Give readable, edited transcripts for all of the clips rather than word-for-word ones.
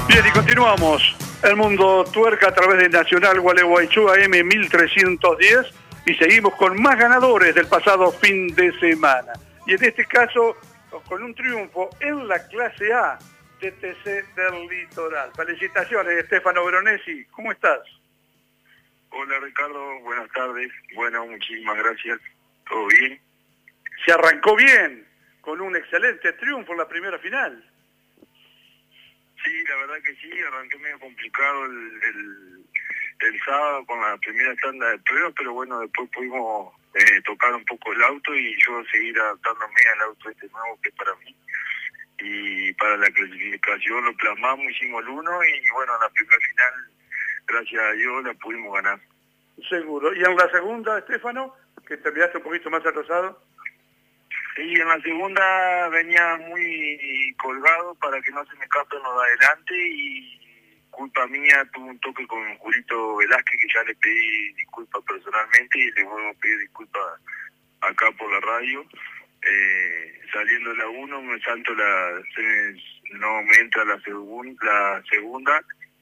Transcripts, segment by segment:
Bien, y continuamos. El mundo tuerca a través de Nacional Gualeguaychú AM 1310 y seguimos con más ganadores del pasado fin de semana. Y en este caso, con un triunfo en la clase A de TC del Litoral. Felicitaciones, Stefano Veronesi. ¿Cómo estás? Hola Ricardo, buenas tardes. Bueno, muchísimas gracias. ¿Todo bien? Se arrancó bien, con un excelente triunfo en la primera final. Sí, la verdad que sí, arranqué medio complicado el sábado con la primera tanda de pruebas, pero bueno, después pudimos tocar un poco el auto y yo seguir adaptándome al auto este nuevo que es para mí. Y para la clasificación lo plasmamos, hicimos el 1 y bueno, en la primera final, gracias a Dios, la pudimos ganar. Seguro. ¿Y en la segunda, Stefano, que terminaste un poquito más atrasado? Y en la segunda venía muy colgado para que no se me escape los de adelante y culpa mía, tuve un toque con Julito Velázquez que ya le pedí disculpas personalmente y le vuelvo a pedir disculpas acá por la radio. Saliendo la 1 me salto no me entra la segunda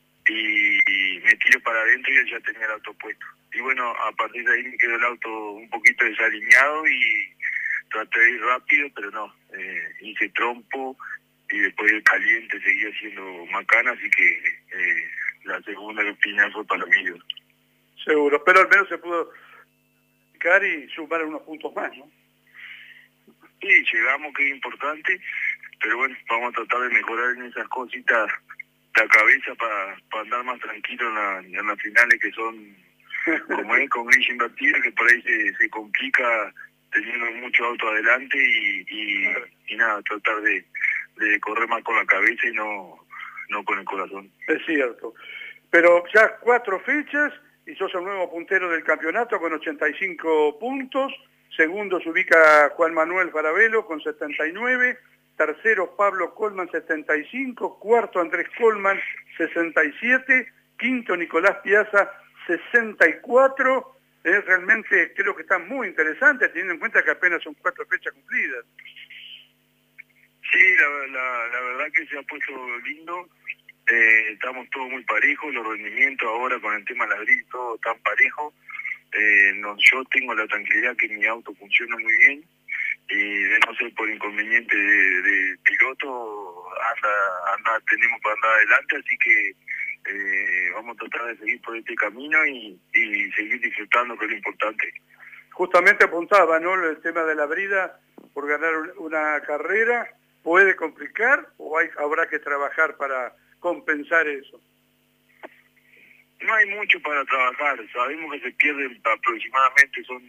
y me tiro para adentro y él ya tenía el auto puesto. Y bueno, a partir de ahí me quedó el auto un poquito desalineado y traté de ir rápido, pero no, hice trompo y después el caliente seguía siendo macana, así que la segunda final fue para mí. Seguro, pero al menos se pudo quedar y sumar unos puntos más, ¿no? Sí, llegamos, que es importante, pero bueno, vamos a tratar de mejorar en esas cositas la cabeza para andar más tranquilo en las finales que son, como es, con grilla invertida, que por ahí se complica teniendo mucho auto adelante y nada, tratar de correr más con la cabeza y no con el corazón. Es cierto. Pero ya 4 fechas y sos el nuevo puntero del campeonato con 85 puntos. Segundo se ubica Juan Manuel Farabelo con 79. Tercero Pablo Colman 75. Cuarto Andrés Colman 67. Quinto Nicolás Piazza 64. Realmente creo que está muy interesante teniendo en cuenta que apenas son 4 fechas cumplidas. Sí, la verdad que se ha puesto lindo. Estamos todos muy parejos, los rendimientos ahora con el tema de la grilla, todo tan parejo. Yo tengo la tranquilidad que mi auto funciona muy bien y de no ser por inconveniente de piloto tenemos para andar adelante, así que vamos a tratar de seguir por este camino y seguir disfrutando, que es lo importante. Justamente apuntaba, ¿no?, el tema de la brida por ganar una carrera. ¿Puede complicar o habrá que trabajar para compensar eso? No hay mucho para trabajar, sabemos que se pierden aproximadamente, son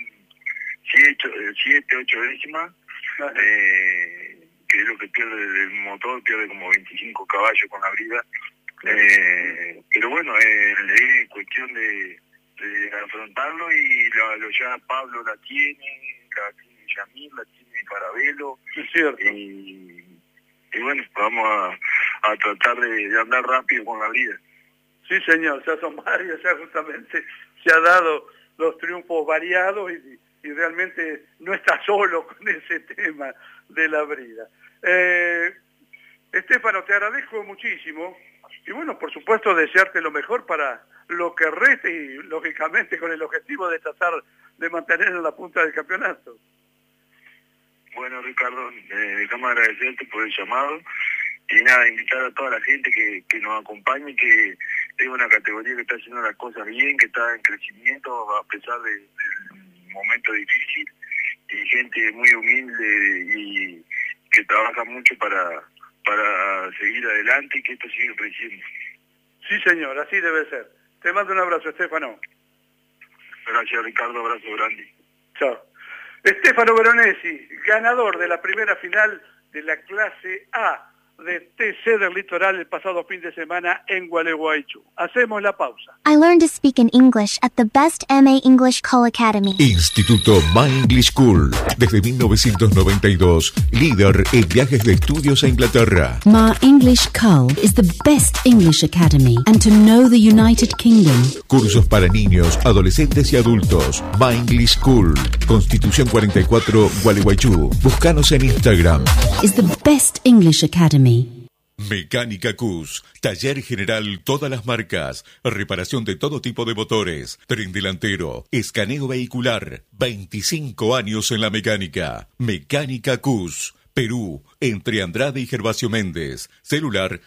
7, 8 décimas, que es lo que pierde el motor, pierde como 25 caballos con la brida. Pero bueno, es cuestión de afrontarlo y ya Pablo la tiene Yamil, la tiene Farabelo. Es cierto. Y bueno, vamos a tratar de andar rápido con la brida. Sí, señor, ya son varios, ya justamente se ha dado los triunfos variados y realmente no está solo con ese tema de la brida. Stefano, te agradezco muchísimo y bueno, por supuesto, desearte lo mejor para lo que reste y lógicamente con el objetivo de tratar de mantener en la punta del campeonato. Bueno, Ricardo, déjame agradecerte por el llamado y nada, invitar a toda la gente que nos acompañe, que es una categoría que está haciendo las cosas bien, que está en crecimiento a pesar del momento difícil, y gente muy humilde y que trabaja mucho para seguir adelante y que esto siga creciendo. Sí, señor, así debe ser. Te mando un abrazo, Stefano. Gracias, Ricardo, abrazo grande. Chao. Stefano Veronesi, ganador de la primera final de la clase A de TC del Litoral el pasado fin de semana en Gualeguaychú. Hacemos la pausa. I learned to speak in English at the best MA English Call Academy. Instituto My English School. Desde 1992, líder en viajes de estudios a Inglaterra. My English Call is the best English academy and to know the United Kingdom. Cursos para niños, adolescentes y adultos. My English School. Constitución 44, Gualeguaychú. Búscanos en Instagram. Is the best English academy. Mecánica Cus, taller general todas las marcas, reparación de todo tipo de motores, tren delantero, escaneo vehicular, 25 años en la mecánica. Mecánica Cus, Perú, entre Andrade y Gervasio Méndez, celular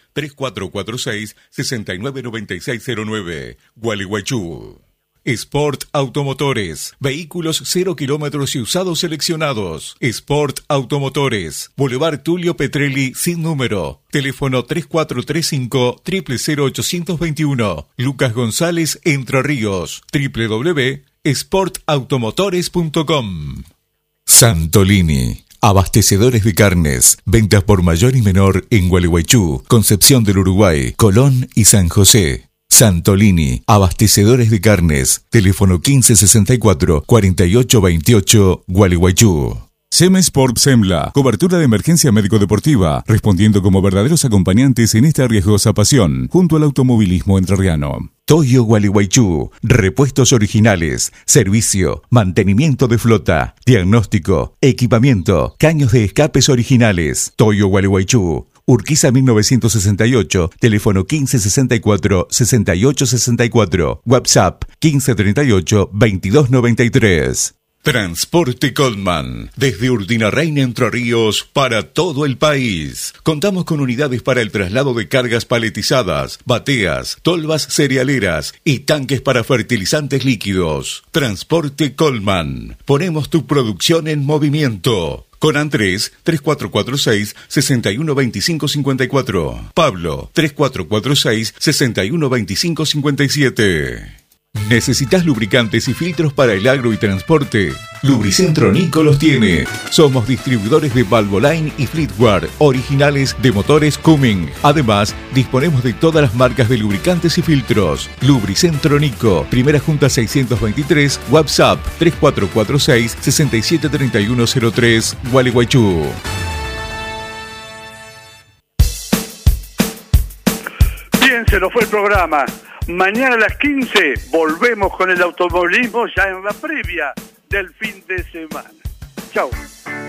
3446-699609, Gualeguaychú. Sport Automotores, vehículos 0 kilómetros y usados seleccionados. Sport Automotores, Boulevard Tulio Petrelli sin número. Teléfono 3435-000821. Lucas González, Entre Ríos. www.sportautomotores.com. Santolini, abastecedores de carnes, ventas por mayor y menor en Gualeguaychú, Concepción del Uruguay, Colón y San José. Santolini, abastecedores de carnes, teléfono 1564-4828, Gualeguaychú. Semesport Semla, cobertura de emergencia médico-deportiva, respondiendo como verdaderos acompañantes en esta riesgosa pasión, junto al automovilismo entrerriano. Toyo Gualeguaychú, repuestos originales, servicio, mantenimiento de flota, diagnóstico, equipamiento, caños de escapes originales. Toyo Gualeguaychú, Urquiza 1968, teléfono 1564-6864, WhatsApp 1538-2293. Transporte Coleman, desde Urdinarrain, Entre Ríos, para todo el país. Contamos con unidades para el traslado de cargas paletizadas, bateas, tolvas cerealeras y tanques para fertilizantes líquidos. Transporte Coleman, ponemos tu producción en movimiento. Con Andrés, 3446-612554. Pablo, 3446-612557. ¿Necesitas lubricantes y filtros para el agro y transporte? Lubricentro Nico los tiene. Somos distribuidores de Valvoline y Fleetware, originales de motores Cumming. Además, disponemos de todas las marcas de lubricantes y filtros. Lubricentro Nico, Primera Junta 623, WhatsApp 3446-673103, Gualeguaychú. Bien, se nos fue el programa. Mañana a las 15 volvemos con el automovilismo ya en la previa del fin de semana. Chau.